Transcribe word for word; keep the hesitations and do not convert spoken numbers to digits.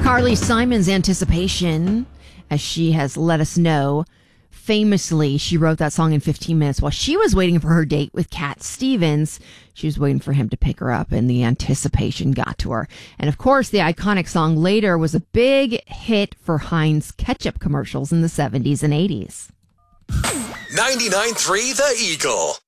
Carly Simon's Anticipation, as she has let us know. Famously, she wrote that song in fifteen minutes while she was waiting for her date with Cat Stevens. She was waiting for him to pick her up, and the anticipation got to her. And of course, the iconic song Later was a big hit for Heinz ketchup commercials in the seventies and eighties. ninety-nine point three The Eagle.